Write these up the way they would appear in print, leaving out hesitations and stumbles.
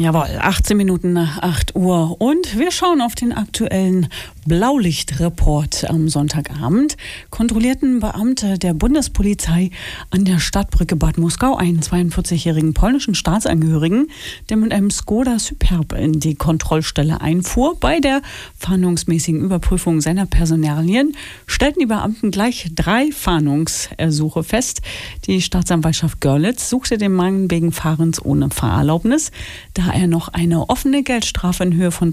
Jawohl, 18 Minuten nach 8 Uhr und wir schauen auf den aktuellen Blaulichtreport am Sonntagabend. Kontrollierten Beamte der Bundespolizei an der Stadtbrücke Bad Muskau einen 42-jährigen polnischen Staatsangehörigen, der mit einem Skoda Superb in die Kontrollstelle einfuhr. Bei der fahndungsmäßigen Überprüfung seiner Personalien stellten die Beamten gleich 3 Fahndungsersuche fest. Die Staatsanwaltschaft Görlitz suchte den Mann wegen Fahrens ohne Fahrerlaubnis, da er noch eine offene Geldstrafe in Höhe von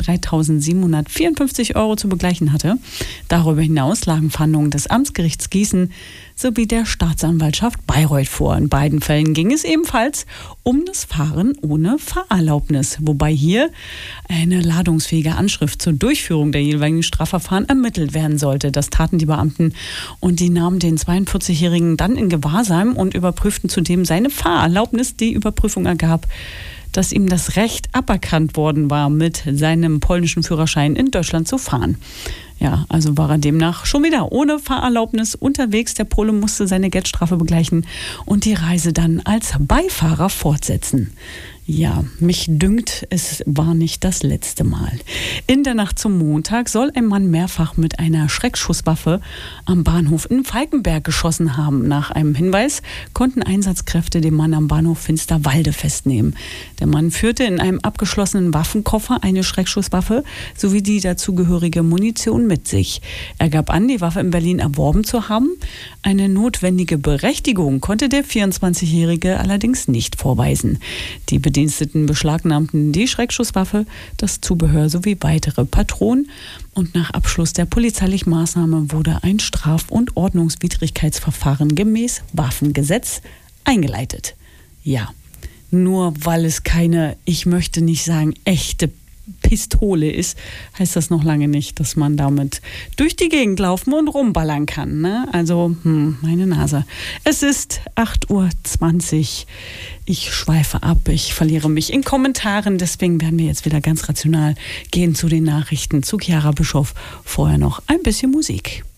3.754 € zu begleichen hatte. Darüber hinaus lagen Fahndungen des Amtsgerichts Gießen sowie der Staatsanwaltschaft Bayreuth vor. In beiden Fällen ging es ebenfalls um das Fahren ohne Fahrerlaubnis, wobei hier eine ladungsfähige Anschrift zur Durchführung der jeweiligen Strafverfahren ermittelt werden sollte. Das taten die Beamten und die nahmen den 42-Jährigen dann in Gewahrsam und überprüften zudem seine Fahrerlaubnis. Die Überprüfung ergab, dass ihm das Recht aberkannt worden war, mit seinem polnischen Führerschein in Deutschland zu fahren. Ja, also war er demnach schon wieder ohne Fahrerlaubnis unterwegs. Der Pole musste seine Geldstrafe begleichen und die Reise dann als Beifahrer fortsetzen. Ja, mich dünkt, es war nicht das letzte Mal. In der Nacht zum Montag soll ein Mann mehrfach mit einer Schreckschusswaffe am Bahnhof in Falkenberg geschossen haben. Nach einem Hinweis konnten Einsatzkräfte den Mann am Bahnhof Finsterwalde festnehmen. Der Mann führte in einem abgeschlossenen Waffenkoffer eine Schreckschusswaffe sowie die dazugehörige Munition mit sich. Er gab an, die Waffe in Berlin erworben zu haben. Eine notwendige Berechtigung konnte der 24-Jährige allerdings nicht vorweisen. Die Bediensteten beschlagnahmten die Schreckschusswaffe, das Zubehör sowie weitere Patronen. Und nach Abschluss der polizeilichen Maßnahme wurde ein Straf- und Ordnungswidrigkeitsverfahren gemäß Waffengesetz eingeleitet. Ja, nur weil es keine, ich möchte nicht sagen, echte Pistole ist, heißt das noch lange nicht, dass man damit durch die Gegend laufen und rumballern kann. Ne? Also, meine Nase. Es ist 8.20 Uhr. Ich schweife ab, ich verliere mich in Kommentaren. Deswegen werden wir jetzt wieder ganz rational gehen zu den Nachrichten, zu Chiara Bischoff. Vorher noch ein bisschen Musik.